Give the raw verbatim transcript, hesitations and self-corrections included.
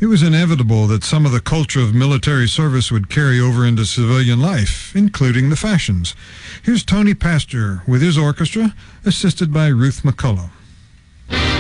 It was inevitable that some of the culture of military service would carry over into civilian life, including the fashions. Here's Tony Pastor with his orchestra, assisted by Ruth McCullough.